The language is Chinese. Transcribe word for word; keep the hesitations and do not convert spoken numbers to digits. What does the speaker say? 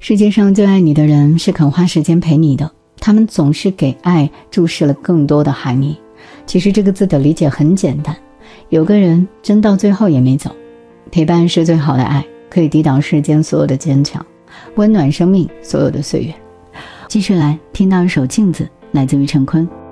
世界上最爱你的人是肯花时间陪你的，他们总是给爱注释了更多的含义。其实这个字的理解很简单，有个人真到最后也没走。陪伴是最好的爱，可以抵挡世间所有的坚强，温暖生命所有的岁月。继续来听到一首镜子，来自于陈坤。